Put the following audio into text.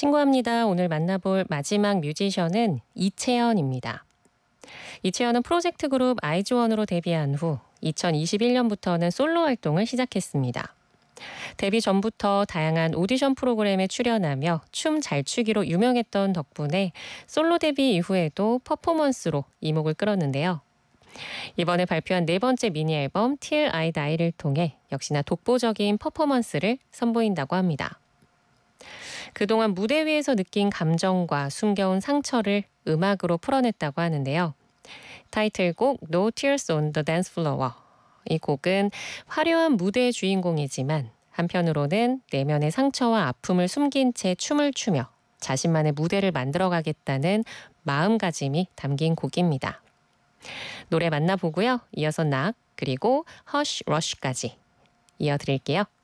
친구합니다. 오늘 만나볼 마지막 뮤지션은 이채연입니다. 이채연은 프로젝트 그룹 아이즈원으로 데뷔한 후 2021년부터는 솔로 활동을 시작했습니다. 데뷔 전부터 다양한 오디션 프로그램에 출연하며 춤 잘 추기로 유명했던 덕분에 솔로 데뷔 이후에도 퍼포먼스로 이목을 끌었는데요. 이번에 발표한 네 번째 미니 앨범 Till I Die를 통해 역시나 독보적인 퍼포먼스를 선보인다고 합니다. 그동안 무대 위에서 느낀 감정과 숨겨온 상처를 음악으로 풀어냈다고 하는데요. 타이틀곡 No Tears on the Dance Floor. 이 곡은 화려한 무대의 주인공이지만 한편으로는 내면의 상처와 아픔을 숨긴 채 춤을 추며 자신만의 무대를 만들어가겠다는 마음가짐이 담긴 곡입니다. 노래 만나보고요. 이어서 낙 그리고 허쉬 러쉬까지 이어드릴게요.